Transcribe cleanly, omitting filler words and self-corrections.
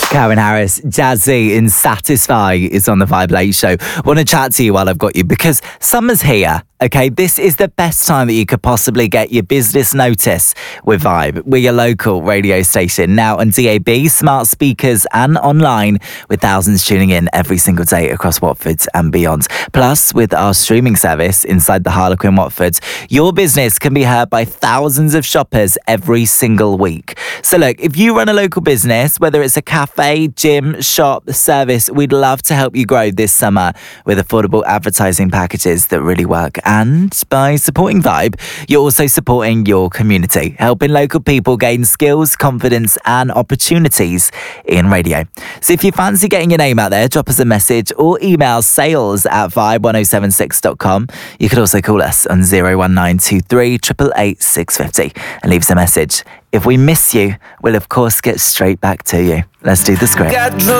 Karen Harris, Jazzy and Satisfy is on the Vibe Late Show. Want to chat to you while I've got you because summer's here. Okay, this is the best time that you could possibly get your business notice with Vibe. We're your local radio station now on DAB, smart speakers and online with thousands tuning in every single day across Watford and beyond. Plus, with our streaming service inside the Harlequin Watford, your business can be heard by thousands of shoppers every single week. So look, if you run a local business, whether it's a cafe, gym, shop, service, we'd love to help you grow this summer with affordable advertising packages that really work. And by supporting Vibe, you're also supporting your community, helping local people gain skills, confidence and opportunities in radio. So if you fancy getting your name out there, drop us a message or email sales@vibe1076.com. You could also call us on 01923 888 650 and leave us a message. If we miss you, we'll of course get straight back to you. Let's do the script.